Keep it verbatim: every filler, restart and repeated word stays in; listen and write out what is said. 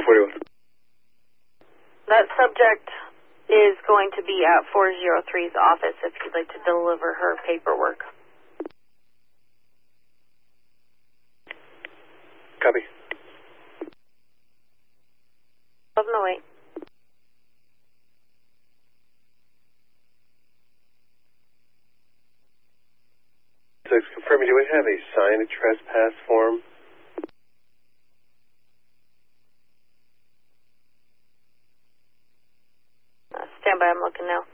forty-one. That subject is going to be at four oh three's office if you'd like to deliver her paperwork. Copy. Love no wait. So it's confirming, do we have a signed trespass form? Uh, stand by, I'm looking now.